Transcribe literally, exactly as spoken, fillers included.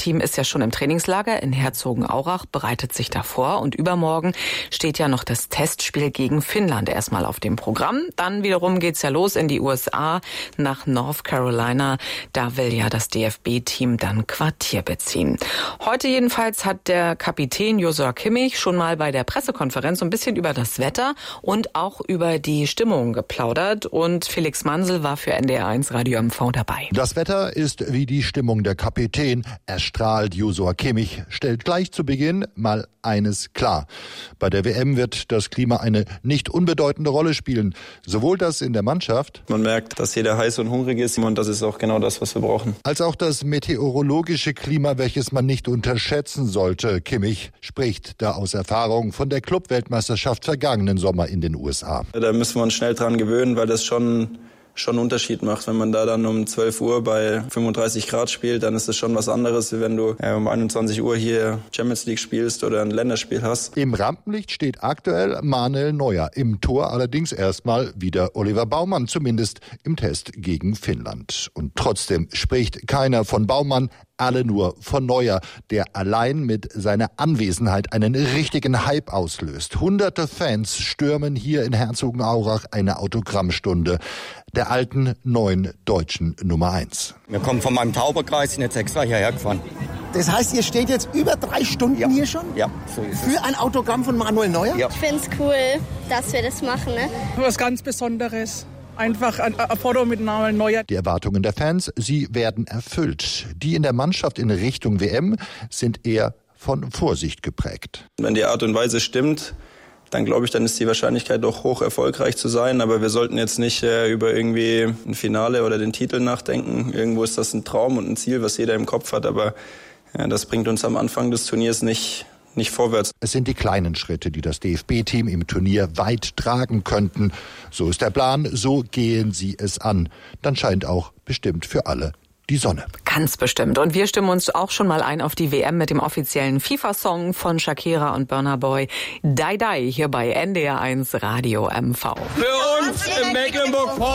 Team ist ja schon im Trainingslager in Herzogenaurach, bereitet sich davor. Und übermorgen steht ja noch das Testspiel gegen Finnland erstmal auf dem Programm. Dann wiederum geht's ja los in die U S A nach North Carolina. Da will ja das D F B-Team dann Quartier beziehen. Heute jedenfalls hat der Kapitän Joshua Kimmich schon mal bei der Pressekonferenz so ein bisschen über das Wetter und auch über die Stimmung geplaudert. Und Felix Mansel war für N D R eins Radio M V dabei. Das Wetter ist wie die Stimmung der Kapitän. Er strahlt. Joshua Kimmich stellt gleich zu Beginn mal eines klar. Bei der W M wird das Klima eine nicht unbedeutende Rolle spielen. Sowohl das in der Mannschaft. Man merkt, dass jeder heiß und hungrig ist und das ist auch genau das, was wir brauchen. Als auch das meteorologische Klima, welches man nicht unterschätzen sollte. Kimmich spricht da aus Erfahrung von der Club-Weltmeisterschaft vergangenen Sommer in den U S A. Da müssen wir uns schnell dran gewöhnen, weil das schon schon einen Unterschied macht. Wenn man da dann um zwölf Uhr bei fünfunddreißig Grad spielt, dann ist das schon was anderes, wie wenn du äh, um einundzwanzig Uhr hier Champions League spielst oder ein Länderspiel hast. Im Rampenlicht steht aktuell Manuel Neuer. Im Tor allerdings erstmal wieder Oliver Baumann, zumindest im Test gegen Finnland. Und trotzdem spricht keiner von Baumann, alle nur von Neuer, der allein mit seiner Anwesenheit einen richtigen Hype auslöst. Hunderte Fans stürmen hier in Herzogenaurach eine Autogrammstunde der alten neuen deutschen Nummer eins. Wir kommen von meinem Tauberkreis, sind jetzt extra hierher gefahren. Das heißt, ihr steht jetzt über drei Stunden ja. hier schon? Ja, so ist Für es. ein Autogramm von Manuel Neuer? Ja. Ich finde es cool, dass wir das machen. Ne? Was ganz Besonderes. Einfach ein, ein Foto mit Manuel Neuer. Die Erwartungen der Fans, sie werden erfüllt. Die in der Mannschaft in Richtung W M sind eher von Vorsicht geprägt. Wenn die Art und Weise stimmt, dann glaube ich, dann ist die Wahrscheinlichkeit doch hoch, erfolgreich zu sein. Aber wir sollten jetzt nicht äh, über irgendwie ein Finale oder den Titel nachdenken. Irgendwo ist das ein Traum und ein Ziel, was jeder im Kopf hat. Aber ja, das bringt uns am Anfang des Turniers nicht nicht vorwärts. Es sind die kleinen Schritte, die das D F B-Team im Turnier weit tragen könnten. So ist der Plan, so gehen sie es an. Dann scheint auch bestimmt für alle die Sonne. Ganz bestimmt. Und wir stimmen uns auch schon mal ein auf die W M mit dem offiziellen FIFA-Song von Shakira und Burna Boy. Die Die hier bei N D R eins Radio M V. Für uns in Mecklenburg-Vorpommern.